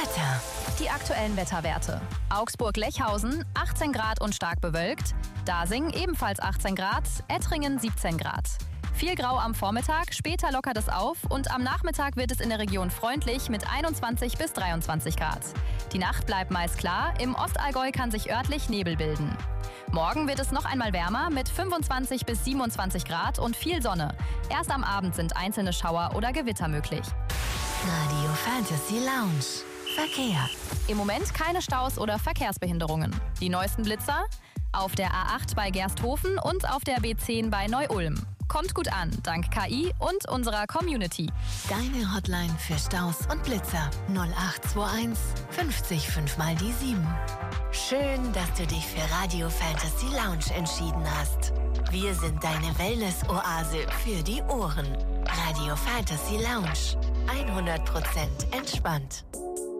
Wetter. Die aktuellen Wetterwerte. Augsburg-Lechhausen 18 Grad und stark bewölkt. Dasing ebenfalls 18 Grad. Ettringen 17 Grad. Viel Grau am Vormittag, später lockert es auf und am Nachmittag wird es in der Region freundlich mit 21 bis 23 Grad. Die Nacht bleibt meist klar, im Ostallgäu kann sich örtlich Nebel bilden. Morgen wird es noch einmal wärmer mit 25 bis 27 Grad und viel Sonne. Erst am Abend sind einzelne Schauer oder Gewitter möglich. Radio Fantasy Lounge. Verkehr. Im Moment keine Staus oder Verkehrsbehinderungen. Die neuesten Blitzer? Auf der A8 bei Gersthofen und auf der B10 bei Neu-Ulm. Kommt gut an, dank KI und unserer Community. Deine Hotline für Staus und Blitzer 0821 50 5 mal die 7. Schön, dass du dich für Radio Fantasy Lounge entschieden hast. Wir sind deine Wellness-Oase für die Ohren. Radio Fantasy Lounge. 100% entspannt.